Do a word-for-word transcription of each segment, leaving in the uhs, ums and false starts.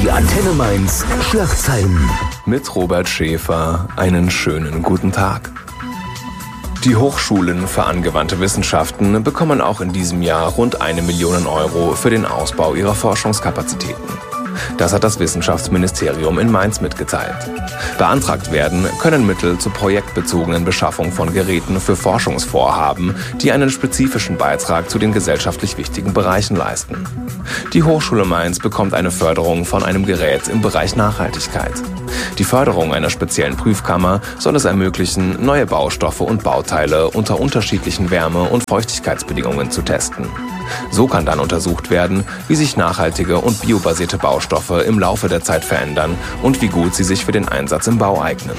Die Antenne Mainz Schlagzeilen. Mit Robert Schäfer einen schönen guten Tag. Die Hochschulen für angewandte Wissenschaften bekommen auch in diesem Jahr rund eine Million Euro für den Ausbau ihrer Forschungskapazitäten. Das hat das Wissenschaftsministerium in Mainz mitgeteilt. Beantragt werden können Mittel zur projektbezogenen Beschaffung von Geräten für Forschungsvorhaben, die einen spezifischen Beitrag zu den gesellschaftlich wichtigen Bereichen leisten. Die Hochschule Mainz bekommt eine Förderung von einem Gerät im Bereich Nachhaltigkeit. Die Förderung einer speziellen Prüfkammer soll es ermöglichen, neue Baustoffe und Bauteile unter unterschiedlichen Wärme- und Feuchtigkeitsbedingungen zu testen. So kann dann untersucht werden, wie sich nachhaltige und biobasierte Baustoffe im Laufe der Zeit verändern und wie gut sie sich für den Einsatz im Bau eignen.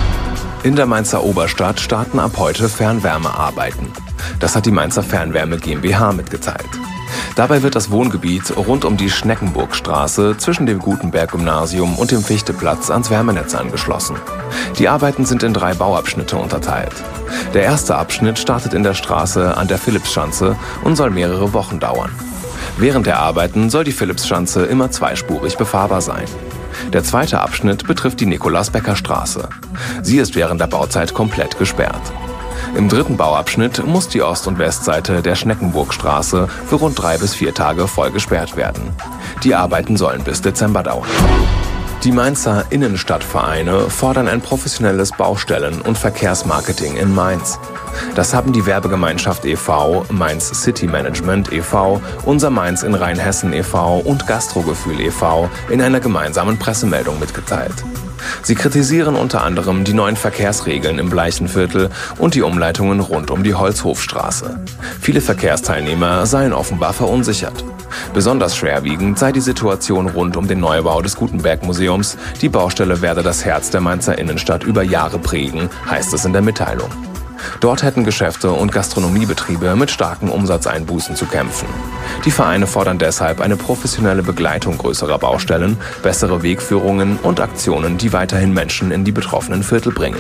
In der Mainzer Oberstadt starten ab heute Fernwärmearbeiten. Das hat die Mainzer Fernwärme GmbH mitgeteilt. Dabei wird das Wohngebiet rund um die Schneckenburgstraße zwischen dem Gutenberg-Gymnasium und dem Fichteplatz ans Wärmenetz angeschlossen. Die Arbeiten sind in drei Bauabschnitte unterteilt. Der erste Abschnitt startet in der Straße an der Philippsschanze und soll mehrere Wochen dauern. Während der Arbeiten soll die Philippsschanze immer zweispurig befahrbar sein. Der zweite Abschnitt betrifft die Nikolaus-Becker-Straße. Sie ist während der Bauzeit komplett gesperrt. Im dritten Bauabschnitt muss die Ost- und Westseite der Schneckenburgstraße für rund drei bis vier Tage voll gesperrt werden. Die Arbeiten sollen bis Dezember dauern. Die Mainzer Innenstadtvereine fordern ein professionelles Baustellen- und Verkehrsmarketing in Mainz. Das haben die Werbegemeinschaft e V, Mainz City Management e V, Unser Mainz in Rheinhessen e V und Gastrogefühl e V in einer gemeinsamen Pressemeldung mitgeteilt. Sie kritisieren unter anderem die neuen Verkehrsregeln im Bleichenviertel und die Umleitungen rund um die Holzhofstraße. Viele Verkehrsteilnehmer seien offenbar verunsichert. Besonders schwerwiegend sei die Situation rund um den Neubau des Gutenberg-Museums. Die Baustelle werde das Herz der Mainzer Innenstadt über Jahre prägen, heißt es in der Mitteilung. Dort hätten Geschäfte und Gastronomiebetriebe mit starken Umsatzeinbußen zu kämpfen. Die Vereine fordern deshalb eine professionelle Begleitung größerer Baustellen, bessere Wegführungen und Aktionen, die weiterhin Menschen in die betroffenen Viertel bringen.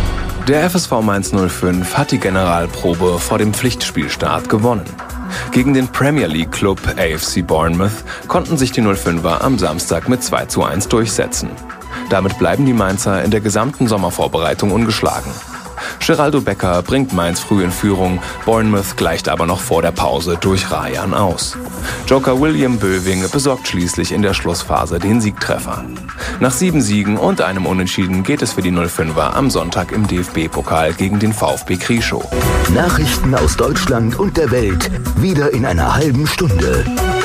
Der F S V Mainz null fünf hat die Generalprobe vor dem Pflichtspielstart gewonnen. Gegen den Premier League Club A F C Bournemouth konnten sich die null fünfer am Samstag mit zwei zu eins durchsetzen. Damit bleiben die Mainzer in der gesamten Sommervorbereitung ungeschlagen. Geraldo Becker bringt Mainz früh in Führung, Bournemouth gleicht aber noch vor der Pause durch Rayan aus. Joker William Böwing besorgt schließlich in der Schlussphase den Siegtreffer. Nach sieben Siegen und einem Unentschieden geht es für die null fünfer am Sonntag im D F B-Pokal gegen den VfB Krieschow. Nachrichten aus Deutschland und der Welt, wieder in einer halben Stunde.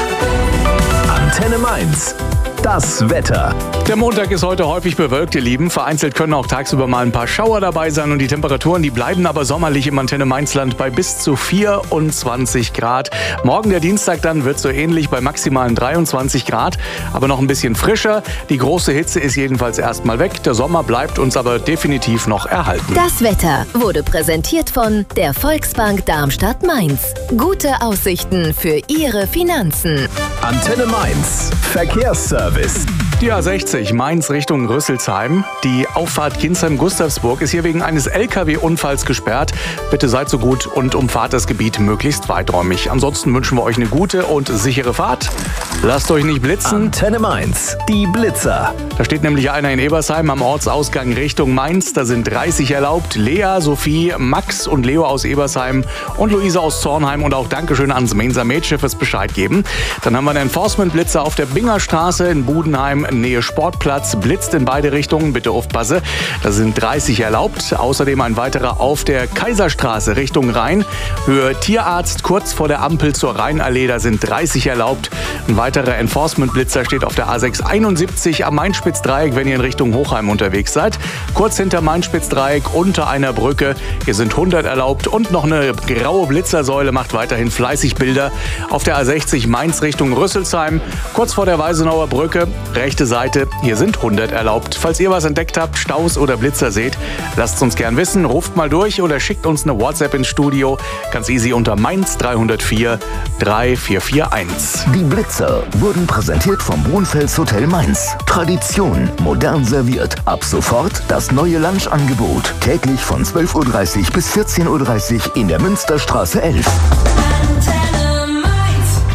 Antenne Mainz. Das Wetter. Der Montag ist heute häufig bewölkt, ihr Lieben. Vereinzelt können auch tagsüber mal ein paar Schauer dabei sein und die Temperaturen, die bleiben aber sommerlich im Antenne Mainzland bei bis zu vierundzwanzig Grad. Morgen, der Dienstag, dann wird so ähnlich bei maximalen dreiundzwanzig Grad, aber noch ein bisschen frischer. Die große Hitze ist jedenfalls erstmal weg. Der Sommer bleibt uns aber definitiv noch erhalten. Das Wetter wurde präsentiert von der Volksbank Darmstadt-Mainz. Gute Aussichten für Ihre Finanzen. Antenne Mainz. Verkehrsservice. Die A sechzig Mainz Richtung Rüsselsheim. Die Auffahrt Kinsheim-Gustavsburg ist hier wegen eines L K W-Unfalls gesperrt. Bitte seid so gut und umfahrt das Gebiet möglichst weiträumig. Ansonsten wünschen wir euch eine gute und sichere Fahrt. Lasst euch nicht blitzen. Antenne Mainz. Die Blitzer. Da steht nämlich einer in Ebersheim am Ortsausgang Richtung Mainz. Da sind dreißig erlaubt. Lea, Sophie, Max und Leo aus Ebersheim und Luise aus Zornheim. Und auch Dankeschön ans Mainzer Mädchen fürs Bescheid geben. Dann haben wir einen Enforcement-Blitzer auf der Bingerstraße in Budenheim, Nähe Sportplatz. Blitzt in beide Richtungen, bitte aufpasse. Da sind dreißig erlaubt. Außerdem ein weiterer auf der Kaiserstraße Richtung Rhein. Höhe Tierarzt kurz vor der Ampel zur Rheinallee. Da sind dreißig erlaubt. Ein weiterer Enforcement-Blitzer steht auf der A sechs einundsiebzig am Main-Spitz-Dreieck, wenn ihr in Richtung Hochheim unterwegs seid. Kurz hinter Main-Spitz-Dreieck unter einer Brücke. Hier sind hundert erlaubt und noch eine graue Blitzersäule macht weiterhin fleißig Bilder. Auf der A sechzig Mainz Richtung Rüsselsheim, kurz vor der Weisenauer Brücke, rechte Seite, hier sind hundert erlaubt. Falls ihr was entdeckt habt, Staus oder Blitzer seht, lasst es uns gern wissen, ruft mal durch oder schickt uns eine WhatsApp ins Studio. Ganz easy unter Mainz drei null vier drei vier vier eins. Die Blitzer wurden präsentiert vom Brunfels Hotel Mainz. Tradition, modern serviert. Ab sofort das neue Lunchangebot. Täglich von zwölf Uhr dreißig bis vierzehn Uhr dreißig in der Münsterstraße elf.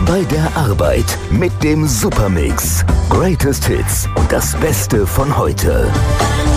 bei der Arbeit mit dem Supermix. Greatest Hits und das Beste von heute.